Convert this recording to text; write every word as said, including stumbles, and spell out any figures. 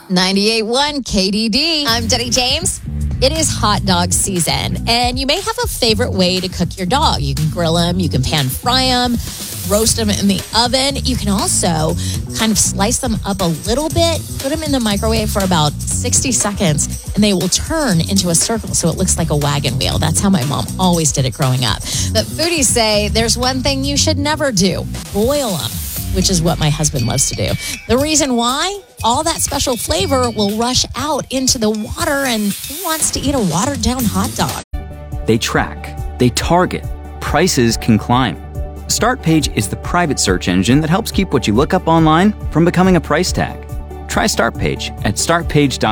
ninety-eight point one K D D. I'm Denny James. It is hot dog season, and you may have a favorite way to cook your dog. You can grill them, you can pan fry them, roast them in the oven. You can also kind of slice them up a little bit, put them in the microwave for about sixty seconds, and they will turn into a circle so it looks like a wagon wheel. That's how my mom always did it growing up. But foodies say there's one thing you should never do: boil them, which is what my husband loves to do. The reason why? All that special flavor will rush out into the water, and he wants to eat a watered-down hot dog. They track, they target, prices can climb. Startpage is the private search engine that helps keep what you look up online from becoming a price tag. Try Startpage at startpage dot